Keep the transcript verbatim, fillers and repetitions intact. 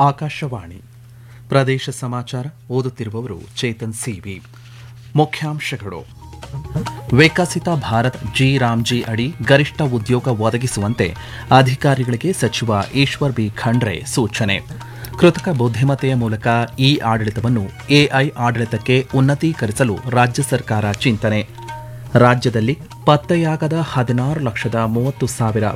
ಆಕಾಶವಾಣಿ ಪ್ರದೇಶ ಸಮಾಚಾರ ಓದುತ್ತಿರುವವರು ಚೇತನ್ ಸಿವಿ. ಮುಖ್ಯಾಂಶಗಳು: ವಿಕಸಿತ ಭಾರತ್ ಜಿ ರಾಮ್ಜಿ ಅಡಿ ಗರಿಷ್ಠ ಉದ್ಯೋಗ ಒದಗಿಸುವಂತೆ ಅಧಿಕಾರಿಗಳಿಗೆ ಸಚಿವ ಈಶ್ವರ್ ಬಿ ಖಂಡ್ರೆ ಸೂಚನೆ. ಕೃತಕ ಬುದ್ಧಿಮತ್ತೆಯ ಮೂಲಕ ಇ ಆಡಳಿತವನ್ನು ಎಐ ಆಡಳಿತಕ್ಕೆ ಉನ್ನತೀಕರಿಸಲು ರಾಜ್ಯ ಸರ್ಕಾರ ಚಿಂತನೆ. ರಾಜ್ಯದಲ್ಲಿ ಪತ್ತೆಯಾಗದ ಹದಿನಾರು ಲಕ್ಷದ ಮೂವತ್ತು ಸಾವಿರ